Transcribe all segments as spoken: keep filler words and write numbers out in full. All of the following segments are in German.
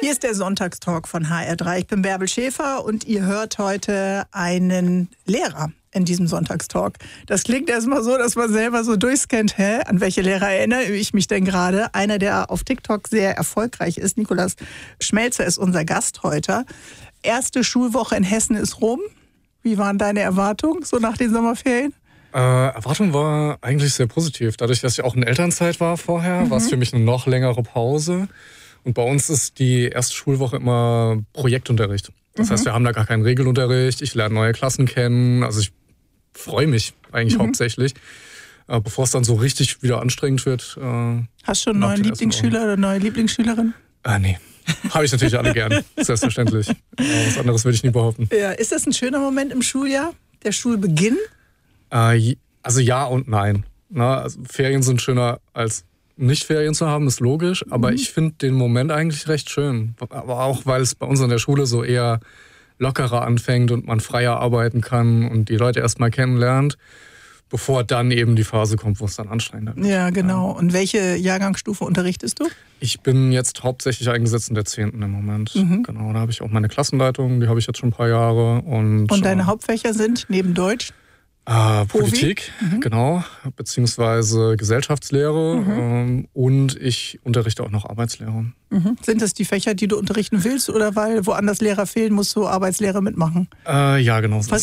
Hier ist der Sonntagstalk von H R drei. Ich bin Bärbel Schäfer und ihr hört heute einen Lehrer in diesem Sonntagstalk. Das klingt erstmal so, dass man selber so durchscannt. Hä? An welche Lehrer erinnere ich mich denn gerade? Einer, der auf TikTok sehr erfolgreich ist, Nikolaus Schmelzer, ist unser Gast heute. Erste Schulwoche in Hessen ist rum. Wie waren deine Erwartungen so nach den Sommerferien? Äh, Erwartung war eigentlich sehr positiv. Dadurch, dass ich auch in Elternzeit war vorher, mhm. war es für mich eine noch längere Pause. Und bei uns ist die erste Schulwoche immer Projektunterricht. Das mhm. heißt, wir haben da gar keinen Regelunterricht. Ich lerne neue Klassen kennen. Also ich freue mich eigentlich mhm. hauptsächlich. Äh, bevor es dann so richtig wieder anstrengend wird. Äh, Hast du schon einen neuen Lieblingsschüler oder neue Lieblingsschülerin? Äh, nee. Habe ich natürlich alle gern. Selbstverständlich. Aber was anderes würde ich nie behaupten. Ja, ist das ein schöner Moment im Schuljahr? Der Schulbeginn? Äh, also ja und nein. Na, also Ferien sind schöner als nicht Ferien zu haben, ist logisch. Aber mhm. ich finde den Moment eigentlich recht schön. Aber auch, weil es bei uns an der Schule so eher lockerer anfängt und man freier arbeiten kann und die Leute erstmal kennenlernt, bevor dann eben die Phase kommt, wo es dann anstrengender wird. Ja, genau. Und welche Jahrgangsstufe unterrichtest du? Ich bin jetzt hauptsächlich eingesetzt in der zehnten im Moment. Mhm. Genau, da habe ich auch meine Klassenleitung, die habe ich jetzt schon ein paar Jahre. Und, und deine äh, Hauptfächer sind neben Deutsch? Äh, Politik, mhm. genau, beziehungsweise Gesellschaftslehre mhm. ähm, und ich unterrichte auch noch Arbeitslehre. Mhm. Sind das die Fächer, die du unterrichten willst oder weil woanders Lehrer fehlen, musst du Arbeitslehre mitmachen? Äh, ja, genau. Was,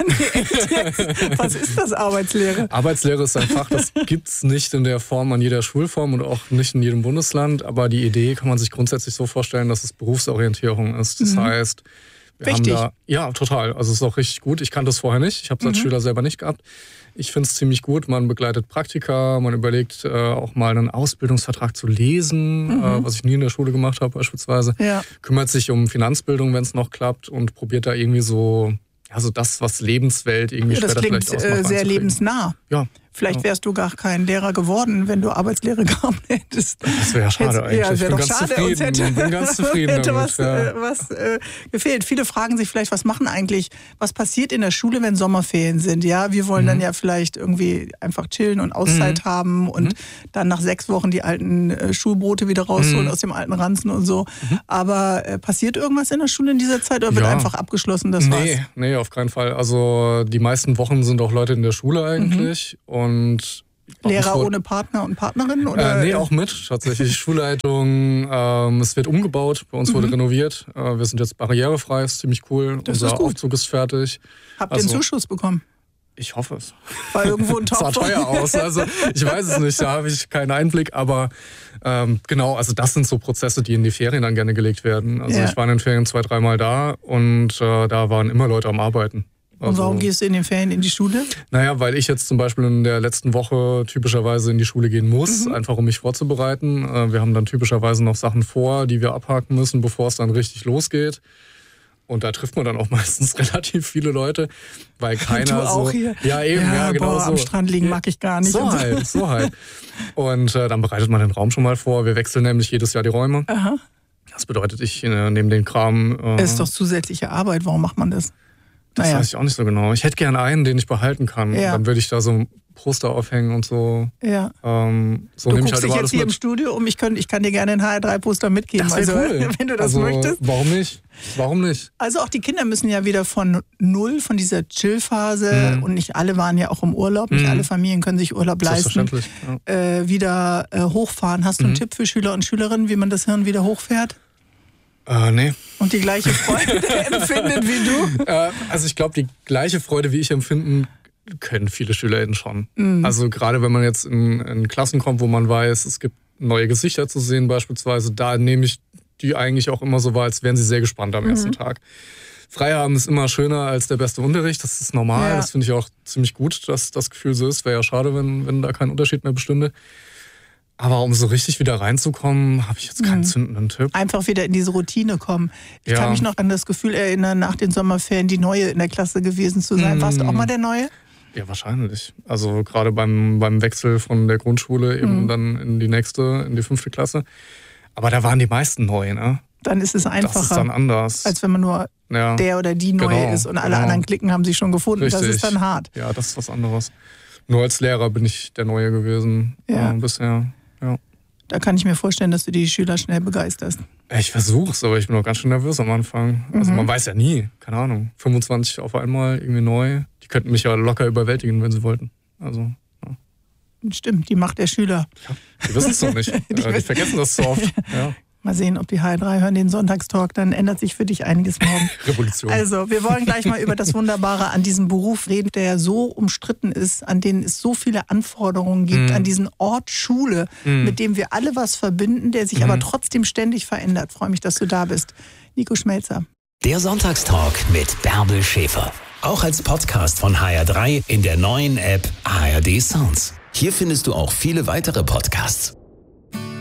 Was ist das, Arbeitslehre? Arbeitslehre ist ein Fach, das gibt es nicht in der Form an jeder Schulform und auch nicht in jedem Bundesland, aber die Idee kann man sich grundsätzlich so vorstellen, dass es Berufsorientierung ist. Das mhm. heißt, Wir Wichtig. Haben da, ja, total. Also es ist auch richtig gut. Ich kannte das vorher nicht. Ich habe es als mhm. Schüler selber nicht gehabt. Ich finde es ziemlich gut. Man begleitet Praktika, man überlegt äh, auch mal einen Ausbildungsvertrag zu lesen, mhm. äh, was ich nie in der Schule gemacht habe beispielsweise. Ja. Kümmert sich um Finanzbildung, wenn es noch klappt und probiert da irgendwie so, ja, so das, was Lebenswelt irgendwie ja, das später klingt vielleicht ausmacht. Äh, sehr lebensnah. Ja. Vielleicht wärst du gar kein Lehrer geworden, wenn du Arbeitslehre gehabt hättest. Das wäre ja schade Jetzt, eigentlich. Ja, ich bin doch ganz schade. zufrieden. Uns hätte, bin ganz zufrieden hätte damit, was, ja. äh, was äh, gefehlt. Viele fragen sich vielleicht, was machen eigentlich, was passiert in der Schule, wenn Sommerferien sind? Ja, wir wollen mhm. dann ja vielleicht irgendwie einfach chillen und Auszeit mhm. haben und mhm. dann nach sechs Wochen die alten äh, Schulbrote wieder rausholen mhm. aus dem alten Ranzen und so. Mhm. Aber äh, passiert irgendwas in der Schule in dieser Zeit oder wird ja. einfach abgeschlossen, das nee, war's? Nee, auf keinen Fall. Also die meisten Wochen sind auch Leute in der Schule eigentlich mhm. und Lehrer ohne Partner und Partnerin? Oder? Äh, nee, auch mit, tatsächlich. Schulleitung, ähm, es wird umgebaut, bei uns mhm. wurde renoviert. Äh, wir sind jetzt barrierefrei, ist ziemlich cool. Das Unser ist gut. Aufzug ist fertig. Habt ihr also, einen Zuschuss bekommen? Ich hoffe es. War irgendwo ein Topf? Sah teuer aus, also ich weiß es nicht, da habe ich keinen Einblick, aber ähm, genau, also das sind so Prozesse, die in die Ferien dann gerne gelegt werden. Also ja. ich war in den Ferien zwei, dreimal da und äh, da waren immer Leute am Arbeiten. Und warum also, gehst du in den Ferien in die Schule? Naja, weil ich jetzt zum Beispiel in der letzten Woche typischerweise in die Schule gehen muss, mhm. einfach um mich vorzubereiten. Wir haben dann typischerweise noch Sachen vor, die wir abhaken müssen, bevor es dann richtig losgeht. Und da trifft man dann auch meistens relativ viele Leute, weil keiner du auch so... Hier? Ja, eben, ja, ja genau boah, so. Am Strand liegen mag ich gar nicht. So halt, so halt. Und äh, dann bereitet man den Raum schon mal vor. Wir wechseln nämlich jedes Jahr die Räume. Aha. Das bedeutet, ich äh, nehme den Kram... Äh, das ist doch zusätzliche Arbeit, warum macht man das? Das naja. weiß ich auch nicht so genau. Ich hätte gern einen, den ich behalten kann. Ja. Dann würde ich da so ein Poster aufhängen und so. Ja. Ähm, so du nehme guckst ich halt dich jetzt hier mit. im Studio um. Ich, könnt, ich kann dir gerne ein H R drei Poster mitgeben. Das also, cool. wenn du das also, möchtest. Warum nicht? Warum nicht? Also auch die Kinder müssen ja wieder von null, von dieser Chill-Phase, mhm. und nicht alle waren ja auch im Urlaub, nicht mhm. alle Familien können sich Urlaub leisten, ja. äh, wieder äh, hochfahren. Hast du einen mhm. Tipp für Schüler und Schülerinnen, wie man das Hirn wieder hochfährt? Äh, nee. Und die gleiche Freude empfindet wie du? Äh, also ich glaube, die gleiche Freude, wie ich empfinden, können viele SchülerInnen schon. Mhm. Also gerade wenn man jetzt in, in Klassen kommt, wo man weiß, es gibt neue Gesichter zu sehen beispielsweise, da nehme ich die eigentlich auch immer so wahr, als wären sie sehr gespannt am mhm. ersten Tag. Frei haben ist immer schöner als der beste Unterricht, das ist normal. Ja. Das finde ich auch ziemlich gut, dass das Gefühl so ist. Wäre ja schade, wenn, wenn da kein Unterschied mehr bestünde. Aber um so richtig wieder reinzukommen, habe ich jetzt keinen mhm. zündenden Tipp. Einfach wieder in diese Routine kommen. Ich ja. kann mich noch an das Gefühl erinnern, nach den Sommerferien die Neue in der Klasse gewesen zu sein. Mhm. Warst du auch mal der Neue? Ja, wahrscheinlich. Also gerade beim, beim Wechsel von der Grundschule eben mhm. dann in die nächste, in die fünfte Klasse. Aber da waren die meisten neu, ne? Dann ist es einfacher. Das ist dann anders. Als wenn man nur ja. der oder die Neue genau, ist und alle genau. anderen Klicken haben sich schon gefunden. Richtig. Das ist dann hart. Ja, das ist was anderes. Nur als Lehrer bin ich der Neue gewesen ja. äh, bisher. Ja. Da kann ich mir vorstellen, dass du die Schüler schnell begeisterst. Ich versuch's, aber ich bin auch ganz schön nervös am Anfang. Also Mhm. man weiß ja nie, keine Ahnung, fünfundzwanzig auf einmal, irgendwie neu. Die könnten mich ja locker überwältigen, wenn sie wollten. Also, ja. Stimmt, die Macht der Schüler. Ja, die wissen es doch nicht. Die die, die wissen- vergessen das so oft. Ja. Mal sehen, ob die H R drei hören den Sonntagstalk, dann ändert sich für dich einiges morgen. Revolution. Also, wir wollen gleich mal über das Wunderbare an diesem Beruf reden, der so umstritten ist, an den es so viele Anforderungen gibt, Mhm. an diesen Ort Schule, Mhm. mit dem wir alle was verbinden, der sich Mhm. aber trotzdem ständig verändert. Freue mich, dass du da bist. Nico Schmelzer. Der Sonntagstalk mit Bärbel Schäfer. Auch als Podcast von H R drei in der neuen App H R D Sounds. Hier findest du auch viele weitere Podcasts.